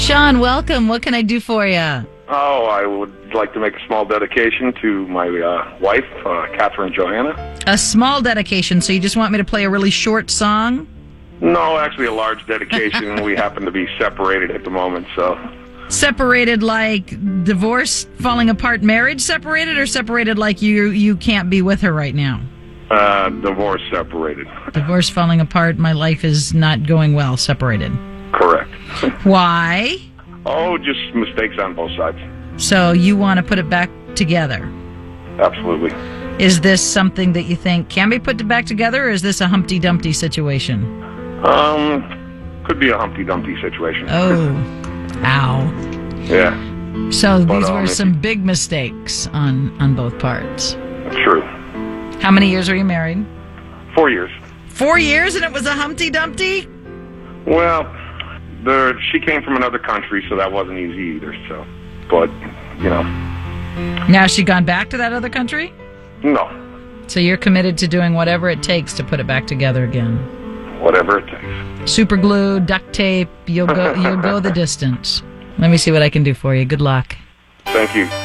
Sean, welcome. What can I do for you? Oh, I would like to make a small dedication to my wife, Catherine Johanna. A small dedication, so you just want me to play a really short song? No, actually a large dedication. We happen to be separated at the moment, so... Separated like divorce, falling apart, marriage separated, or separated like you can't be with her right now? Divorce separated. Divorce, falling apart, my life is not going well, separated. Correct. Why? Oh, just mistakes on both sides. So you want to put it back together? Absolutely. Is this something that you think can be put back together, or is this a Humpty Dumpty situation? Could be a Humpty Dumpty situation. Oh, ow. Yeah. So these were some big mistakes on both parts. True. How many years were you married? 4 years. 4 years, and it was a Humpty Dumpty? Well, she came from another country, so that wasn't easy either, so... But, you know... Now, has she gone back to that other country? No. So you're committed to doing whatever it takes to put it back together again? Whatever it takes. Super glue, duct tape, you'll go the distance. Let me see what I can do for you. Good luck. Thank you.